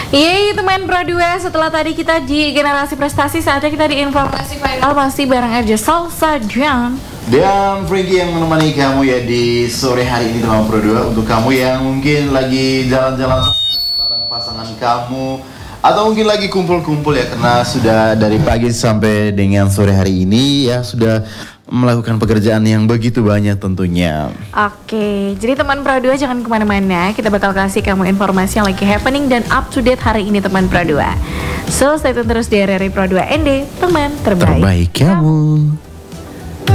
Yeay teman Pro 2, setelah tadi kita di generasi prestasi, saatnya kita di informasi final. Masih bareng aja Salsa John dan Frankie yang menemani kamu ya di sore hari ini teman Pro 2. Untuk kamu yang mungkin lagi jalan-jalan bareng pasangan kamu, atau mungkin lagi kumpul-kumpul ya, karena sudah dari pagi sampai dengan sore hari ini ya sudah melakukan pekerjaan yang begitu banyak tentunya. Oke, jadi teman Pro 2 jangan kemana-mana. Kita bakal kasih kamu informasi yang lagi happening dan up to date hari ini teman Pro 2. So stay tune terus di RRI Pro 2 ND, teman terbaik Terbaik kamu.